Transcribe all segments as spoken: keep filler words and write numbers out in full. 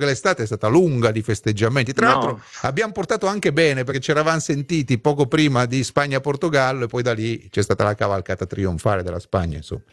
che l'estate è stata lunga di festeggiamenti. Tra No. l'altro abbiamo portato anche bene, perché ci eravamo sentiti poco prima di Spagna-Portogallo e poi da lì c'è stata la cavalcata trionfale della Spagna, insomma.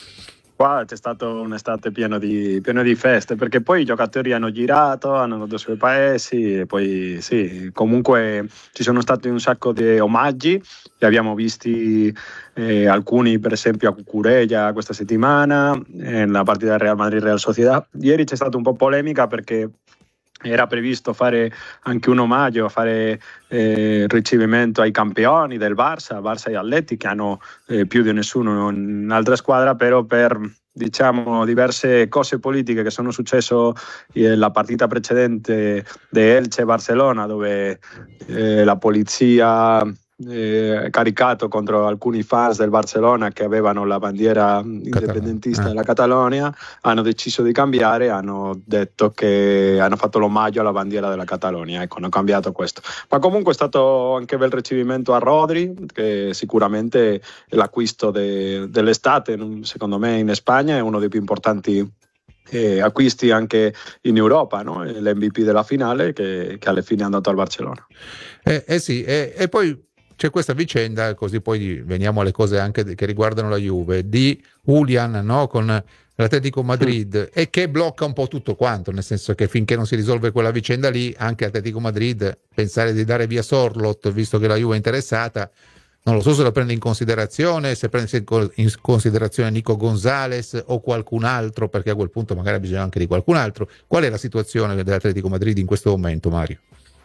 Qua c'è stato un'estate pieno di, pieno di feste, perché poi i giocatori hanno girato, hanno andato sui paesi e poi sì, comunque ci sono stati un sacco di omaggi, li abbiamo visti eh, alcuni per esempio a Cucurella questa settimana, nella partita Real Madrid-Real Sociedad. Ieri c'è stata un po' polemica perché era previsto fare anche un omaggio, fare eh, ricevimento ai campioni del Barça, Barça e Atleti, che hanno eh, più di nessuno in un'altra squadra, però per diciamo diverse cose politiche che sono successe la partita precedente di Elche-Barcellona, dove eh, la polizia Eh, caricato contro alcuni fans del Barcellona che avevano la bandiera indipendentista eh. della Catalogna, hanno deciso di cambiare, hanno detto che hanno fatto l'omaggio alla bandiera della Catalogna, ecco, hanno cambiato questo. Ma comunque è stato anche bel ricevimento a Rodri, che sicuramente è l'acquisto de- dell'estate, secondo me in Spagna è uno dei più importanti eh, acquisti anche in Europa, no? L'M V P della finale che, che alla fine è andato al Barcellona. Eh, eh sì, eh, e poi c'è questa vicenda, così poi veniamo alle cose anche che riguardano la Juve, di Julian, no, con l'Atletico Madrid, mm. e che blocca un po' tutto quanto, nel senso che finché non si risolve quella vicenda lì, anche l'Atletico Madrid pensare di dare via Sorloth, visto che la Juve è interessata, non lo so se lo prende in considerazione, se prende in considerazione Nico Gonzalez o qualcun altro, perché a quel punto magari ha bisogno anche di qualcun altro. Qual è la situazione dell'Atletico Madrid in questo momento, Mario?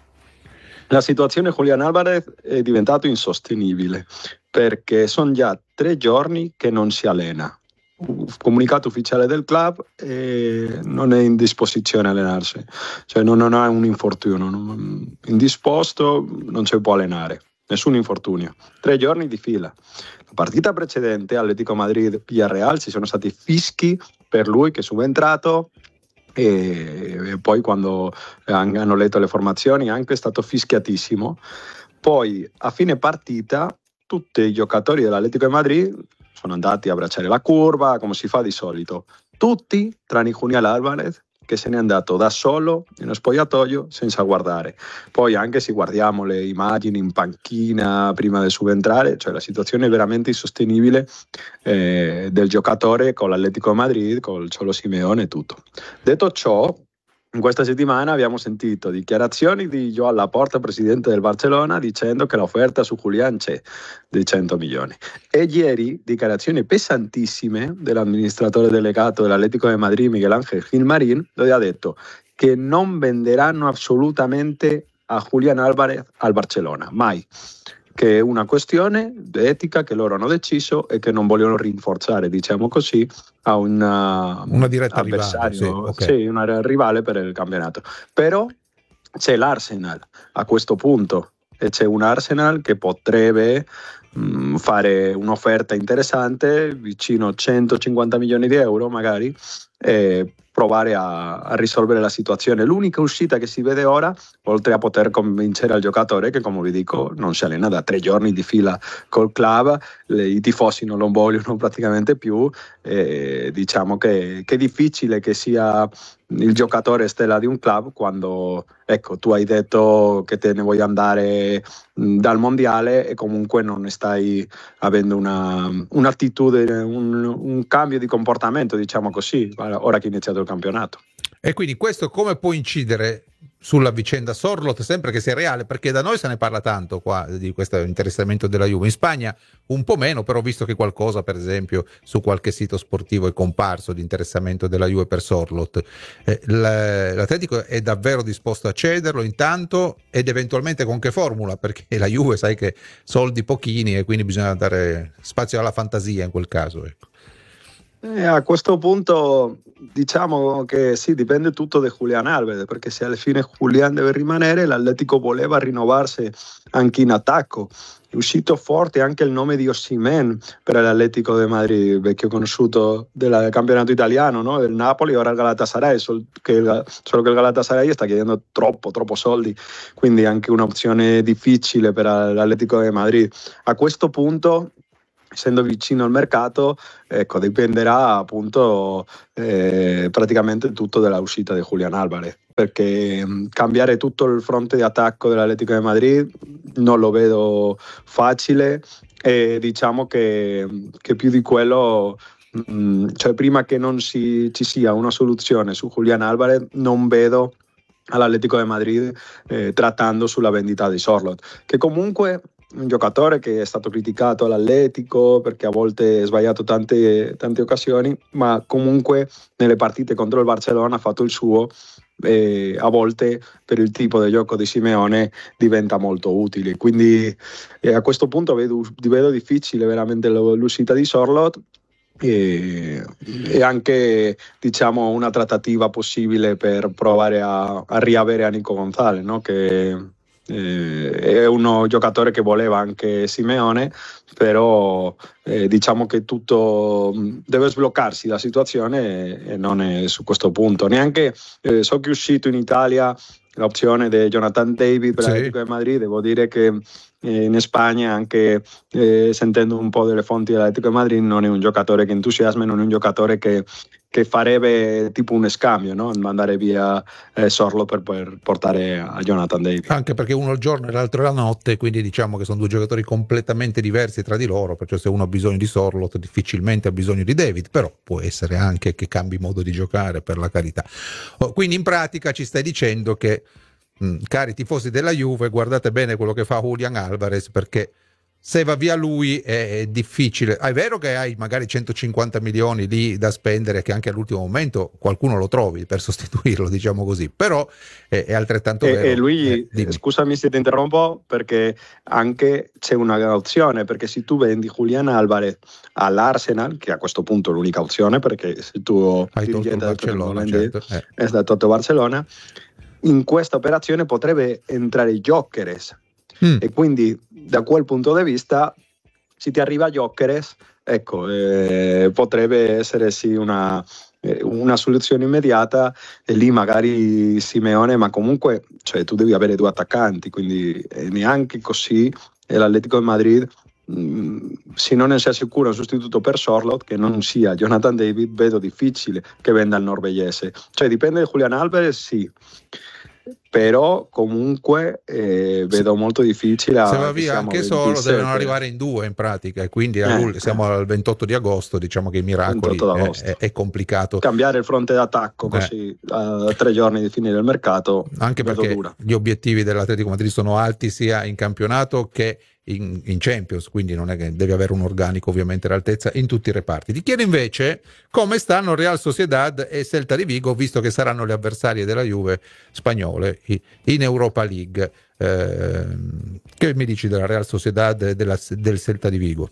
La situazione Julián Álvarez è diventata insostenibile perché sono già tre giorni che non si allena. Comunicato ufficiale del club e non è in disposizione a allenarsi, cioè non, non ha un infortunio, non, indisposto, non si può allenare, nessun infortunio, tre giorni di fila. La partita precedente Atletico Madrid-Villarreal ci sono stati fischi per lui che è subentrato. E poi quando hanno letto le formazioni anche è stato fischiatissimo. Poi a fine partita tutti i giocatori dell'Atletico di Madrid sono andati a abbracciare la curva come si fa di solito, tutti tranne Julián Álvarez che se n'è andato da solo in uno spogliatoio senza guardare. Poi anche se guardiamo le immagini in panchina prima del subentrare, cioè la situazione è veramente insostenibile eh, del giocatore con l'Atletico Madrid, col Cholo Simeone e tutto. Detto ciò, in questa settimana abbiamo sentito dichiarazioni di Joan Laporta, presidente del Barcellona, dicendo che l'offerta su Julián c'è di cento milioni. E ieri dichiarazioni pesantissime dell'amministratore delegato dell'Atletico de Madrid, Miguel Ángel Gilmarín, dove ha detto che non venderanno assolutamente a Julián Álvarez al Barcellona, mai. Che è una questione etica che loro hanno deciso e che non vogliono rinforzare, diciamo così, a una, una diretta avversario, rivale, sì, okay. Sì, una rivale per il campionato. Però c'è l'Arsenal a questo punto e c'è un Arsenal che potrebbe mh, fare un'offerta interessante, vicino a centocinquanta milioni di euro magari, e provare a, a risolvere la situazione. L'unica uscita che si vede ora, oltre a poter convincere al giocatore che, come vi dico, non si allena da tre giorni di fila col club, le, i tifosi non lo vogliono praticamente più, e diciamo che, che è difficile che sia il giocatore stella di un club quando, ecco, tu hai detto che te ne vuoi andare mh, dal mondiale e comunque non ne stai avendo una, un'attitudine, un, un cambio di comportamento, diciamo così, ora che è iniziato il campionato. E quindi questo come può incidere sulla vicenda Sorloth, sempre che sia reale, perché da noi se ne parla tanto qua di questo interessamento della Juve, in Spagna un po' meno, però visto che qualcosa per esempio su qualche sito sportivo è comparso di interessamento della Juve per Sorloth, eh, l'Atletico è davvero disposto a cederlo intanto ed eventualmente con che formula, perché la Juve sai che soldi pochini e quindi bisogna dare spazio alla fantasia in quel caso, ecco. Eh, a questo punto diciamo che sì, dipende tutto da Julián Álvarez, perché se alla fine Julián deve rimanere, l'Atletico voleva rinnovarsi anche in attacco. È uscito forte anche il nome di Osimhen per l'Atletico de Madrid, vecchio conosciuto del campionato italiano, no? Del Napoli, ora il Galatasaray, sol che, solo che il Galatasaray sta chiedendo troppo, troppo soldi, quindi anche un'opzione difficile per l'Atletico de Madrid. A questo punto essendo vicino al mercato, ecco, dipenderà appunto eh, praticamente tutto dalla uscita di Julián Álvarez, perché mh, cambiare tutto il fronte di attacco dell'Atlético de Madrid non lo vedo facile, e diciamo che, che più di quello, mh, cioè prima che non si, ci sia una soluzione su Julián Álvarez, non vedo all'Atlético de Madrid eh, trattando sulla vendita di Sorloth, che comunque un giocatore che è stato criticato all'Atletico perché a volte ha sbagliato tante, tante occasioni, ma comunque nelle partite contro il Barcellona ha fatto il suo, e a volte per il tipo di gioco di Simeone diventa molto utile. Quindi eh, a questo punto vedo, vedo difficile veramente l'uscita di Sorloth, e, e anche diciamo una trattativa possibile per provare a, a riavere a Nico Gonzalez, no? Che eh, è uno giocatore che voleva anche Simeone, però eh, diciamo che tutto deve sbloccarsi la situazione, e, e non è su questo punto. Neanche eh, so che è uscito in Italia l'opzione di Jonathan David per Sì. l'Atlético de Madrid. Devo dire che eh, in Spagna, anche eh, sentendo un po' delle fonti dell'Atlético de Madrid, non è un giocatore che entusiasma, non è un giocatore che, che farebbe tipo un scambio, no? Mandare via eh, Sorlo per, per portare a Jonathan David. Anche perché uno il giorno e l'altro la notte, quindi diciamo che sono due giocatori completamente diversi tra di loro, perciò se uno ha bisogno di Sorloth difficilmente ha bisogno di David, però può essere anche che cambi modo di giocare, per la carità. Oh, quindi in pratica ci stai dicendo che, mh, cari tifosi della Juve, guardate bene quello che fa Julián Álvarez, perché se va via lui è, è difficile. Ah, è vero che hai magari centocinquanta milioni lì da spendere, che anche all'ultimo momento qualcuno lo trovi per sostituirlo, diciamo così, però è, è altrettanto e, vero. E lui, eh, scusami se ti interrompo, perché anche c'è una opzione, perché se tu vendi Julián Álvarez all'Arsenal, che a questo punto è l'unica opzione, perché il tuo hai tolto il dirigente ha detto che non Barcellona, vende, certo, eh. è stato a Barcellona, in questa operazione potrebbe entrare Gyökeres. Mm. E quindi da quel punto di vista, se ti arriva Gyökeres, ecco, eh, potrebbe essere sì una, eh, una soluzione immediata, e lì magari Simeone, ma comunque cioè, tu devi avere due attaccanti, quindi eh, neanche così, e l'Atlético de Madrid, mh, se non ne si assicura un sostituto per Sorloth che non sia Jonathan David, vedo difficile che venda il norvegese. Cioè dipende di Julián Álvarez, sì, però comunque eh, vedo molto difficile. Se va via anche solo devono arrivare in due in pratica, e quindi eh, siamo eh. al ventotto di agosto, diciamo che i miracoli è, è, è complicato cambiare il fronte d'attacco così eh. a tre giorni di finire il mercato, anche perché dura. Gli obiettivi dell'Atletico Madrid sono alti sia in campionato che in, in Champions, quindi non è che devi avere un organico ovviamente all'altezza in tutti i reparti. Ti chiedo invece come stanno Real Sociedad e Celta di Vigo, visto che saranno le avversarie della Juve spagnole in Europa League. Eh, che mi dici della Real Sociedad e della, del Celta di Vigo?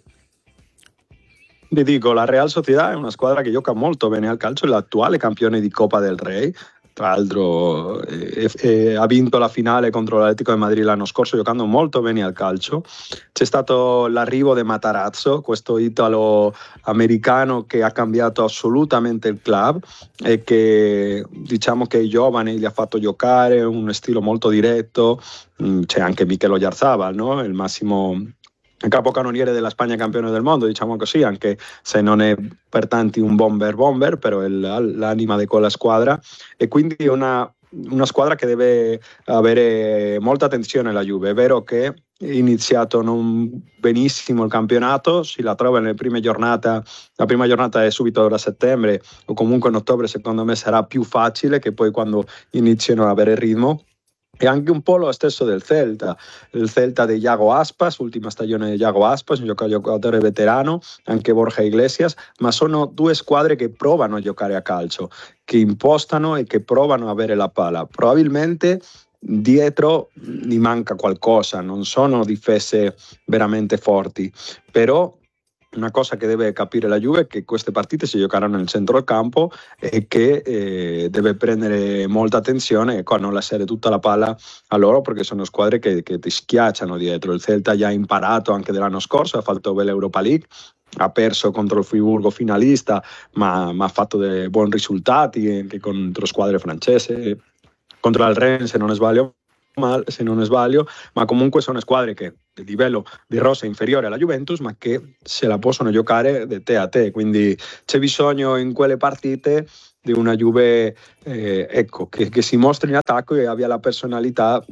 Ti dico, la Real Sociedad è una squadra che gioca molto bene al calcio, è l'attuale campione di Copa del Rey. Tra l'altro eh, eh, ha vinto la finale contro l'Atlético de Madrid l'anno scorso giocando molto bene al calcio. C'è stato l'arrivo di Matarazzo, questo italo-americano che ha cambiato assolutamente il club e che diciamo che ai giovani li ha fatto giocare, un stile molto diretto. C'è anche Mikel Oyarzabal, no? Il massimo capocannoniere della Spagna, campione del mondo, diciamo così, anche se non è per tanti un bomber bomber, però è l'anima di quella squadra, e quindi è una, una squadra che deve avere molta attenzione la Juve. È vero che è iniziato non benissimo il campionato, si la trova nelle prime giornate, la prima giornata è subito ora a settembre, o comunque in ottobre secondo me sarà più facile, che poi quando iniziano ad avere il ritmo. E anche un po' lo stesso del Celta, il Celta di Iago Aspas, ultima stagione di Iago Aspas, un giocatore veterano, anche Borja Iglesias, ma sono due squadre che provano a giocare a calcio, che impostano e che provano a avere la palla. Probabilmente dietro gli manca qualcosa, non sono difese veramente forti, però una cosa che deve capire la Juve è che queste partite si giocheranno nel centro del campo e che eh, deve prendere molta attenzione ecco, a non lasciare tutta la palla a loro, perché sono squadre che, che ti schiacciano dietro. Il Celta già ha imparato anche dell'anno scorso, ha fatto bene l'Europa League, ha perso contro il Friburgo finalista, ma, ma ha fatto dei buoni risultati anche contro squadre francesi, contro il Rennes se non sbaglio, mal, se non sbaglio, ma comunque sono squadre che del livello di rosa inferiore alla Juventus, ma che se la possono giocare di te a te, quindi c'è bisogno in quelle partite di una Juve eh, ecco, che, che si mostri in attacco e abbia la personalità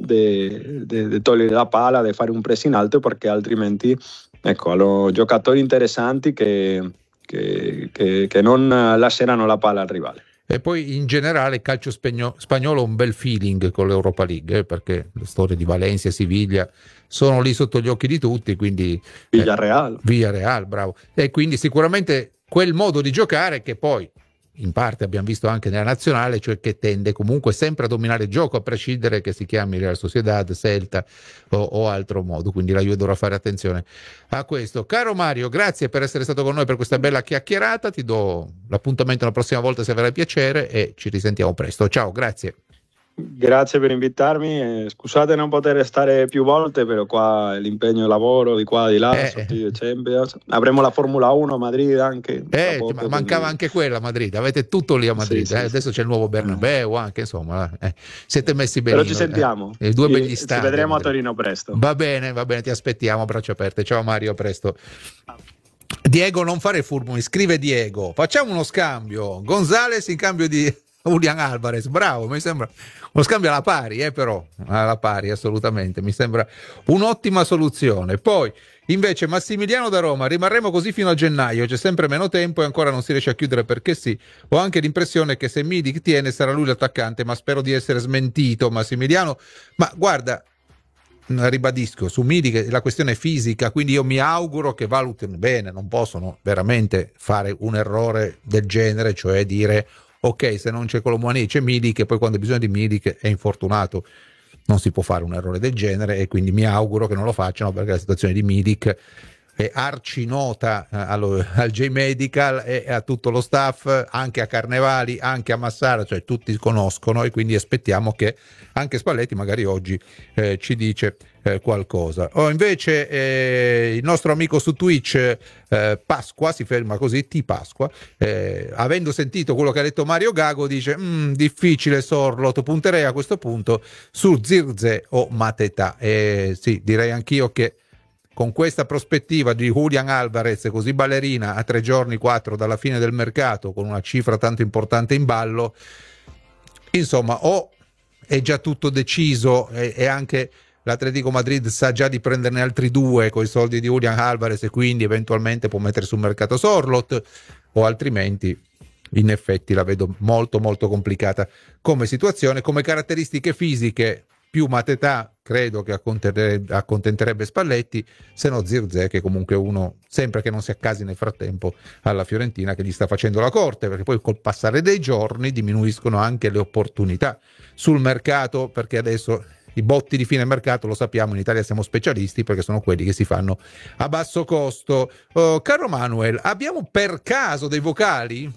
di togliere la palla, di fare un press in alto, perché altrimenti ecco, hanno giocatori interessanti che, che, che, che non lasceranno la palla al rivale. E poi in generale il calcio spagno- spagnolo ha un bel feeling con l'Europa League, eh, perché le storie di Valencia e Siviglia sono lì sotto gli occhi di tutti, quindi Villarreal. Eh, Villarreal, bravo. E quindi sicuramente quel modo di giocare che poi in parte abbiamo visto anche nella nazionale, cioè che tende comunque sempre a dominare il gioco, a prescindere che si chiami Real Sociedad, Celta o, o altro modo, quindi la Juve dovrà fare attenzione a questo. Caro Mario, grazie per essere stato con noi per questa bella chiacchierata, ti do l'appuntamento la prossima volta se avrai piacere e ci risentiamo presto. Ciao, grazie. Grazie per invitarmi, eh, scusate non poter stare più volte, però qua l'impegno lavoro di qua di là, eh, sotto Champions. Avremo la Formula uno a Madrid anche. Eh, poco, ma mancava quindi... anche quella a Madrid, avete tutto lì a Madrid, sì, eh? sì, Adesso sì. c'è il nuovo Bernabeu anche, insomma, eh. Siete messi benino. Però ci sentiamo, eh. Due begli stadi. Ci vedremo a, a Torino presto. Va bene, va bene, ti aspettiamo, braccia aperte. Ciao Mario, a presto. Diego, non fare furbo, mi scrive Diego, facciamo uno scambio, Gonzales in cambio di Julian Alvarez, bravo, mi sembra uno scambio alla pari, eh, però alla pari assolutamente, mi sembra un'ottima soluzione. Poi invece Massimiliano da Roma, rimarremo così fino a gennaio, c'è sempre meno tempo e ancora non si riesce a chiudere perché sì, ho anche l'impressione che se Milik tiene sarà lui l'attaccante, ma spero di essere smentito. Massimiliano, ma guarda, ribadisco, su Milik la questione è fisica, quindi io mi auguro che valutino bene, non possono veramente fare un errore del genere, cioè dire ok, se non c'è Colomouani c'è Milik e poi quando hai bisogno di Milik è infortunato. Non si può fare un errore del genere e quindi mi auguro che non lo facciano, perché la situazione di Milik è arci nota allo, al J-Medical e a tutto lo staff, anche a Carnevali, anche a Massara, cioè tutti conoscono, e quindi aspettiamo che anche Spalletti magari oggi eh, ci dice eh, qualcosa. O invece eh, il nostro amico su Twitch eh, Pasqua, si ferma così, T Pasqua, eh, avendo sentito quello che ha detto Mario Gago, dice difficile Sorlot, punterei a questo punto su Zirze o Mateta. E sì, direi anch'io che con questa prospettiva di Julian Alvarez così ballerina a tre giorni, quattro dalla fine del mercato, con una cifra tanto importante in ballo, insomma, o è già tutto deciso e, e anche l'Atletico Madrid sa già di prenderne altri due con i soldi di Julian Alvarez e quindi eventualmente può mettere sul mercato Sorlot, o altrimenti in effetti la vedo molto molto complicata come situazione. Come caratteristiche fisiche più Mateta credo che accontenterebbe, accontenterebbe Spalletti, se no Zirze, che comunque uno, sempre che non si accasi nel frattempo alla Fiorentina, che gli sta facendo la corte, perché poi col passare dei giorni diminuiscono anche le opportunità sul mercato, perché adesso i botti di fine mercato, lo sappiamo, in Italia siamo specialisti perché sono quelli che si fanno a basso costo. Oh, caro Manuel, abbiamo per caso dei vocali?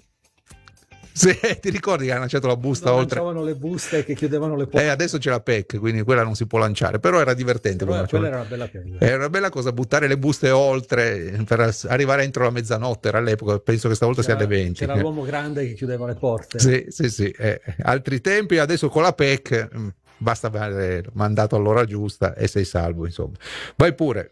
Se ti ricordi che hanno lanciato la busta no, oltre, lanciavano le buste che chiudevano le porte. Eh, adesso c'è la P E C, quindi quella non si può lanciare, però era divertente. Però quella era una bella cosa. Era una bella cosa buttare le buste oltre per arrivare entro la mezzanotte, era all'epoca, penso che stavolta c'era, sia alle venti. C'era l'uomo grande che chiudeva le porte. Sì, sì, sì. Eh, altri tempi, adesso con la P E C mh, basta avere mandato all'ora giusta e sei salvo, insomma. Vai pure.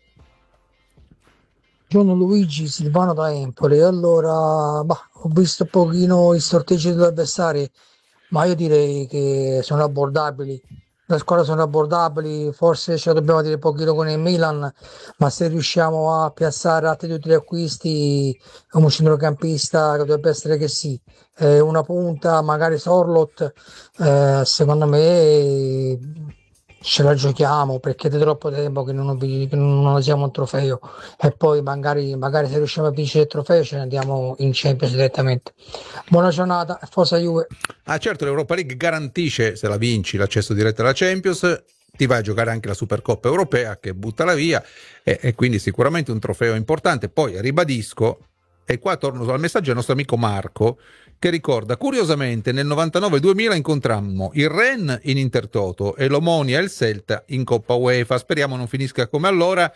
Buongiorno Luigi, Silvano da Empoli. Allora, bah, ho visto un pochino i sorteggi degli avversari, ma io direi che sono abbordabili. Le squadre sono abbordabili, forse ce la dobbiamo dire un pochino con il Milan, ma se riusciamo a piazzare altri due o tre acquisti, un centrocampista che dovrebbe essere che sì, eh, una punta, magari Sorlot, eh, secondo me ce la giochiamo, perché è da troppo tempo che non, che non usiamo un trofeo, e poi magari, magari se riusciamo a vincere il trofeo ce ne andiamo in Champions direttamente. Buona giornata, forza Juve. Ah certo, l'Europa League garantisce, se la vinci, l'accesso diretto alla Champions, ti vai a giocare anche la Supercoppa europea che butta la via, e, e quindi sicuramente un trofeo importante. Poi ribadisco, e qua torno al messaggio del nostro amico Marco, che ricorda, curiosamente nel novantanove duemila incontrammo il Rennes in Intertoto e l'Omonia e il Celta in Coppa UEFA. Speriamo non finisca come allora,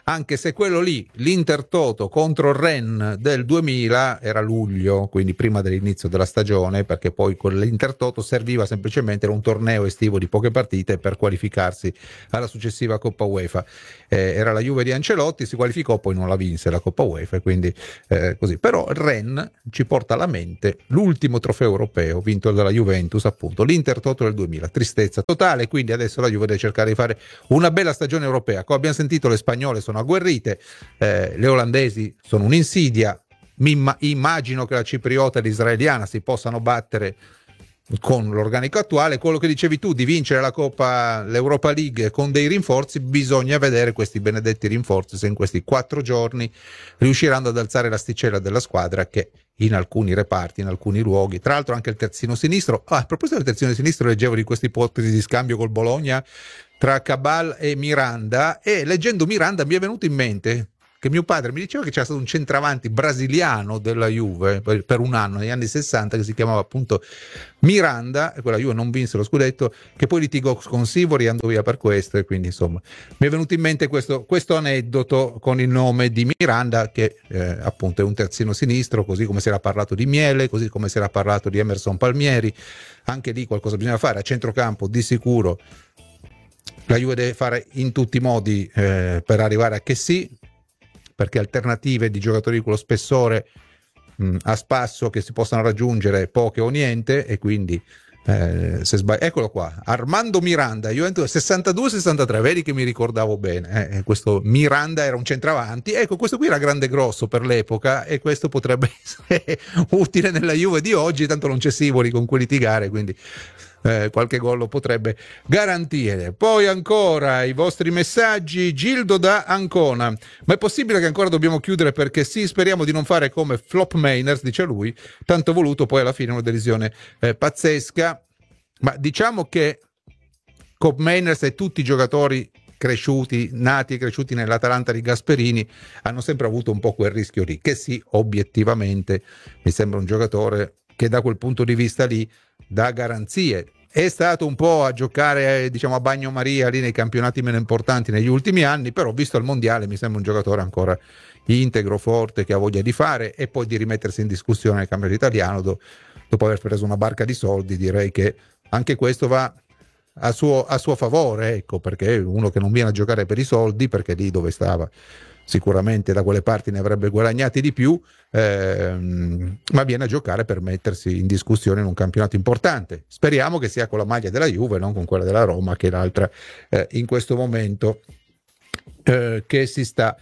anche se quello lì, l'Intertoto contro il Rennes del duemila, era luglio, quindi prima dell'inizio della stagione, perché poi con l'Intertoto serviva semplicemente, era un torneo estivo di poche partite per qualificarsi alla successiva Coppa UEFA. Eh, era la Juve di Ancelotti, si qualificò, poi non la vinse la Coppa UEFA, quindi eh, così. Però il Rennes ci porta alla mente l'ultimo trofeo europeo vinto dalla Juventus, appunto l'Intertoto del duemila, tristezza totale, quindi adesso la Juve deve cercare di fare una bella stagione europea. Come abbiamo sentito, le spagnole sono agguerrite, eh, le olandesi sono un'insidia, mi imma- immagino che la cipriota e l'israeliana si possano battere con l'organico attuale. Quello che dicevi tu di vincere la Coppa, l'Europa League con dei rinforzi, bisogna vedere questi benedetti rinforzi se in questi quattro giorni riusciranno ad alzare l'asticella della squadra, che in alcuni reparti, in alcuni luoghi, tra l'altro anche il terzino sinistro, ah, a proposito del terzino sinistro, leggevo di queste ipotesi di scambio col Bologna tra Cabal e Miranda, e leggendo Miranda mi è venuto in mente che mio padre mi diceva che c'era stato un centravanti brasiliano della Juve per, per un anno negli anni sessanta che si chiamava appunto Miranda, e quella Juve non vinse lo scudetto, che poi litigò con Sivori e andò via per questo, e quindi insomma mi è venuto in mente questo, questo aneddoto con il nome di Miranda, che eh, appunto è un terzino sinistro, così come si era parlato di Miele, così come si era parlato di Emerson Palmieri. Anche lì qualcosa bisogna fare a centrocampo, di sicuro la Juve deve fare in tutti i modi eh, per arrivare a che sì, perché alternative di giocatori di quello spessore mh, a spasso che si possano raggiungere poche o niente, e quindi eh, se sbagli... eccolo qua, Armando Miranda, Juventus sessantadue sessantatré, vedi che mi ricordavo bene, eh, questo Miranda era un centravanti, ecco, questo qui era grande grosso per l'epoca, e questo potrebbe essere utile nella Juve di oggi, tanto non c'è Sivori con cui litigare, quindi Eh, qualche gol lo potrebbe garantire. Poi ancora i vostri messaggi. Gildo da Ancona: ma è possibile che ancora dobbiamo chiudere? Perché sì, speriamo di non fare come Flop Mainers, dice lui, tanto voluto, poi alla fine una delusione eh, pazzesca. Ma diciamo che Cop Mainers e tutti i giocatori cresciuti, nati e cresciuti nell'Atalanta di Gasperini hanno sempre avuto un po' quel rischio lì, che sì, obiettivamente mi sembra un giocatore che da quel punto di vista lì dà garanzie. È stato un po' a giocare, diciamo, a bagnomaria lì nei campionati meno importanti negli ultimi anni, però visto il mondiale mi sembra un giocatore ancora integro, forte, che ha voglia di fare, e poi di rimettersi in discussione nel campionato italiano do, dopo aver preso una barca di soldi. Direi che anche questo va a suo, a suo favore, ecco, perché è uno che non viene a giocare per i soldi, perché lì dove stava sicuramente da quelle parti ne avrebbe guadagnati di più, ehm, ma viene a giocare per mettersi in discussione in un campionato importante. Speriamo che sia con la maglia della Juve, non con quella della Roma, che è l'altra eh, in questo momento eh, che si sta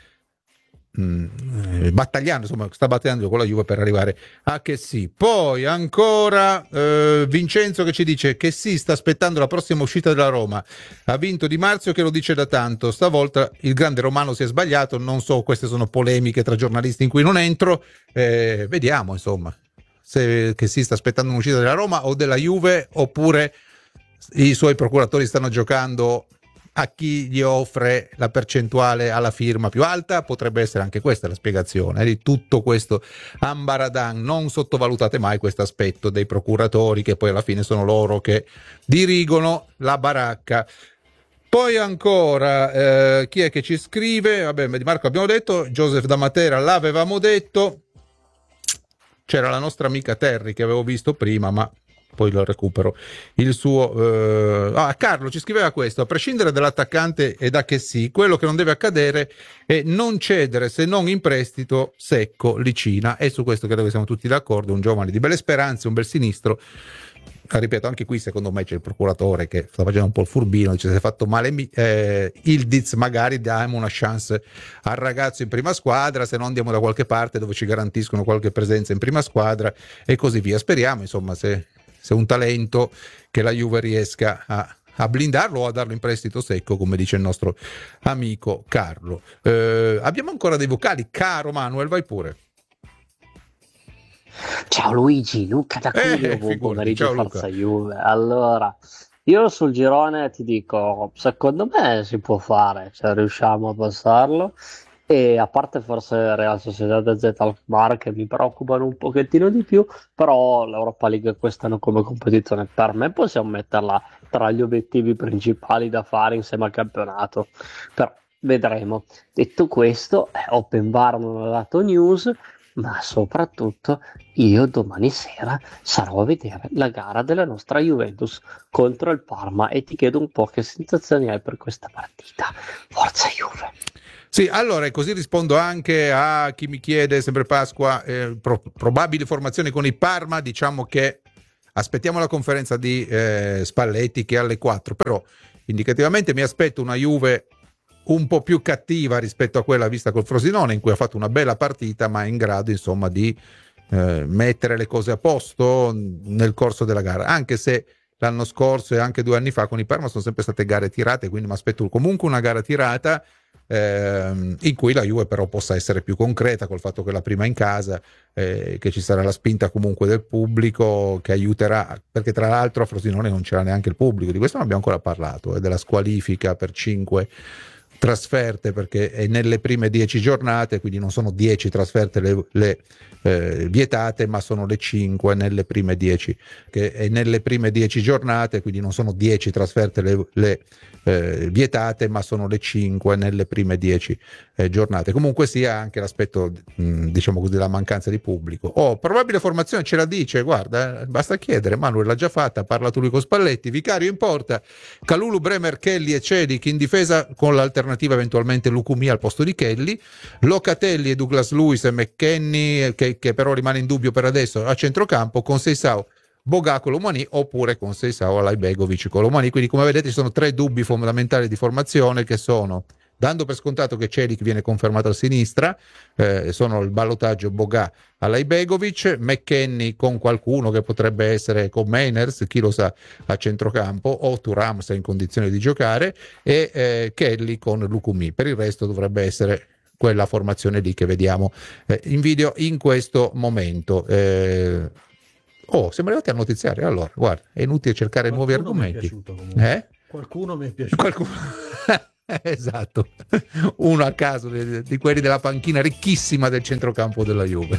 mh, battagliando, insomma sta battagliando con la Juve per arrivare a che sì. Poi ancora eh, Vincenzo che ci dice che sì, sta aspettando la prossima uscita della Roma, ha vinto Di Marzio che lo dice da tanto, stavolta il grande romano si è sbagliato. Non so, queste sono polemiche tra giornalisti in cui non entro, eh, vediamo insomma se che si sta aspettando un'uscita della Roma o della Juve, oppure i suoi procuratori stanno giocando a chi gli offre la percentuale alla firma più alta. Potrebbe essere anche questa la spiegazione di tutto questo ambaradan. Non sottovalutate mai questo aspetto dei procuratori, che poi alla fine sono loro che dirigono la baracca. Poi ancora eh, chi è che ci scrive? Vabbè, di Marco abbiamo detto, Joseph da Matera l'avevamo detto, c'era la nostra amica Terry che avevo visto prima, ma poi lo recupero il suo eh... ah, Carlo ci scriveva questo: a prescindere dall'attaccante e da che sì, quello che non deve accadere è non cedere, se non in prestito, Secco Licina, e su questo credo che siamo tutti d'accordo. Un giovane di belle speranze, un bel sinistro. Ripeto, anche qui secondo me c'è il procuratore che sta facendo un po' il furbino, dice: se è fatto male eh, Ildiz, magari diamo una chance al ragazzo in prima squadra, se no andiamo da qualche parte dove ci garantiscono qualche presenza in prima squadra e così via. Speriamo insomma se se un talento che la Juve riesca a, a blindarlo o a darlo in prestito secco, come dice il nostro amico Carlo. Eh, abbiamo ancora dei vocali, caro Manuel, vai pure. Ciao Luigi, Luca da Cuneo, Eh, buon figurati, pomeriggio, ciao Forza Luca. Juve. Allora, io sul girone ti dico, secondo me si può fare, se riusciamo a passarlo. E a parte forse Real Sociedad e Z Alkmaar che mi preoccupano un pochettino di più, però l'Europa League quest'anno come competizione per me possiamo metterla tra gli obiettivi principali da fare insieme al campionato. Però vedremo. Detto questo, eh, Open Bar non ha dato news, ma soprattutto io domani sera sarò a vedere la gara della nostra Juventus contro il Parma e ti chiedo un po' che sensazioni hai per questa partita. Forza Juve! Sì, allora così rispondo anche a chi mi chiede, sempre Pasqua, eh, pro- probabili formazioni con il Parma. Diciamo che aspettiamo la conferenza di eh, Spalletti che è alle quattro, però indicativamente mi aspetto una Juve un po' più cattiva rispetto a quella vista col Frosinone, in cui ha fatto una bella partita, ma è in grado insomma di eh, mettere le cose a posto nel corso della gara, anche se l'anno scorso e anche due anni fa con il Parma sono sempre state gare tirate, quindi mi aspetto comunque una gara tirata ehm, in cui la Juve però possa essere più concreta, col fatto che la prima in casa, eh, che ci sarà la spinta comunque del pubblico che aiuterà, perché tra l'altro a Frosinone non c'era neanche il pubblico, di questo non abbiamo ancora parlato, eh, della squalifica per cinque trasferte, perché è nelle prime dieci giornate, quindi non sono dieci trasferte le, le eh, vietate, ma sono le cinque nelle prime dieci, che è nelle prime dieci giornate, quindi non sono dieci trasferte le, le eh, vietate, ma sono le cinque nelle prime dieci eh, giornate. Comunque sia anche l'aspetto mh, diciamo così della mancanza di pubblico. Oh, probabile formazione ce la dice, guarda, eh, basta chiedere, Manuel l'ha già fatta, ha parlato lui con Spalletti, Vicario in porta, Kalulu, Bremer, Kelly e Celic in difesa con l'alternativa eventualmente Lucumí al posto di Kelly, Locatelli e Douglas Luiz e McKennie che, che però rimane in dubbio per adesso a centrocampo, con Seisao, Bogà, Colomani, oppure con Seisao, Alajbegovic, Colomani. Quindi come vedete ci sono tre dubbi fondamentali di formazione, che sono, dando per scontato che Celic viene confermato a sinistra, eh, sono il ballottaggio Bogà, Alajbegovic, McKennie con qualcuno che potrebbe essere con Meiners, chi lo sa, a centrocampo, o Thuram se è in condizione di giocare, e eh, Kelly con Lucumí. Per il resto dovrebbe essere quella formazione lì che vediamo eh, in video in questo momento. Eh, oh, siamo arrivati al notiziario, allora guarda, è inutile cercare Qualcuno nuovi argomenti. Mi è piaciuto comunque. Eh? Qualcuno mi è piaciuto. Qualcuno... esatto, uno a caso di, di quelli della panchina ricchissima del centrocampo della Juve.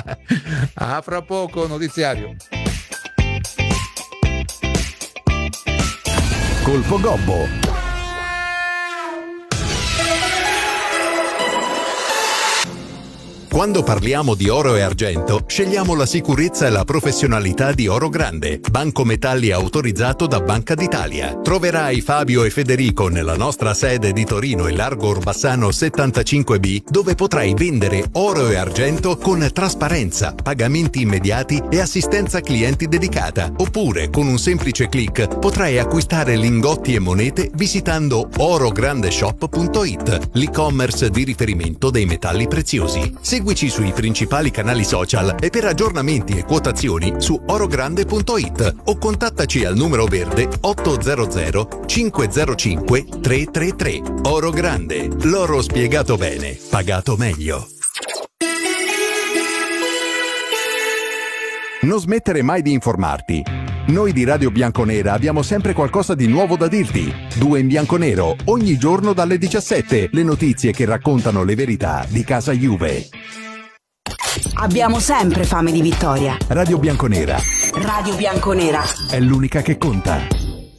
A fra poco notiziario. Colpo Gobbo. Quando parliamo di oro e argento, scegliamo la sicurezza e la professionalità di Oro Grande, banco metalli autorizzato da Banca d'Italia. Troverai Fabio e Federico nella nostra sede di Torino in Largo Orbassano settantacinque B, dove potrai vendere oro e argento con trasparenza, pagamenti immediati e assistenza clienti dedicata. Oppure, con un semplice click, potrai acquistare lingotti e monete visitando orograndeshop punto it, l'e-commerce di riferimento dei metalli preziosi. Seguici sui principali canali social e per aggiornamenti e quotazioni su orogrande punto it o contattaci al numero verde ottocento cinquecentocinque trecentotrentatré. Oro Grande, l'oro spiegato bene, pagato meglio. Non smettere mai di informarti. Noi di Radio Bianconera abbiamo sempre qualcosa di nuovo da dirti. Due in bianco-nero, ogni giorno dalle diciassette, le notizie che raccontano le verità di casa Juve. Abbiamo sempre fame di vittoria. Radio Bianconera. Radio Bianconera. È l'unica che conta.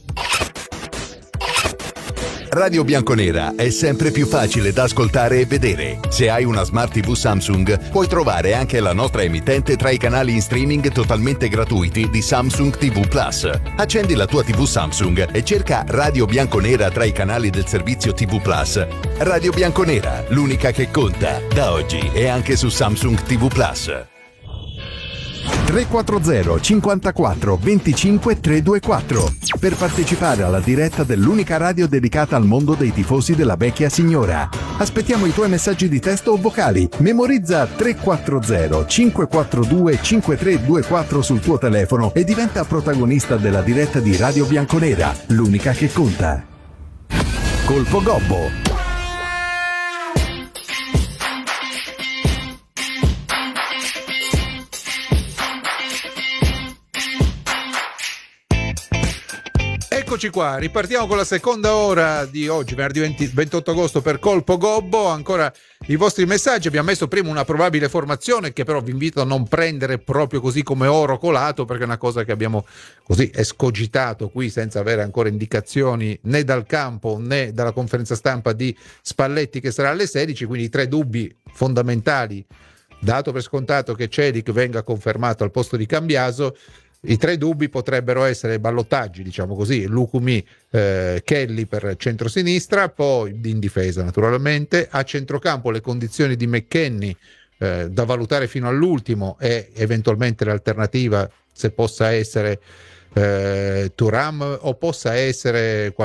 Radio Bianconera è sempre più facile da ascoltare e vedere. Se hai una Smart tivù Samsung, puoi trovare anche la nostra emittente tra i canali in streaming totalmente gratuiti di Samsung tivù Plus. Accendi la tua tivù Samsung e cerca Radio Bianconera tra i canali del servizio tivù Plus. Radio Bianconera, l'unica che conta, da oggi e anche su Samsung tivù Plus. tre quattro zero cinquantaquattro venticinque trecentoventiquattro per partecipare alla diretta dell'unica radio dedicata al mondo dei tifosi della vecchia signora. Aspettiamo i tuoi messaggi di testo o vocali. Memorizza tre quattro zero cinquecentoquarantadue cinquantatré sul tuo telefono e diventa protagonista della diretta di Radio Bianconera, l'unica che conta. Colpo Gobbo. Eccoci qua, ripartiamo con la seconda ora di oggi, venerdì venti, ventotto agosto, per Colpo Gobbo. Ancora i vostri messaggi. Abbiamo messo prima una probabile formazione che però vi invito a non prendere proprio così come oro colato, perché è una cosa che abbiamo così escogitato qui senza avere ancora indicazioni né dal campo né dalla conferenza stampa di Spalletti che sarà alle sedici, quindi i tre dubbi fondamentali, dato per scontato che Celic venga confermato al posto di Cambiaso. I tre dubbi potrebbero essere ballottaggi, diciamo così, Lucumi, eh, Kelly per centrosinistra, poi in difesa naturalmente, a centrocampo le condizioni di McKennie eh, da valutare fino all'ultimo e eventualmente l'alternativa se possa essere eh, Thuram o possa essere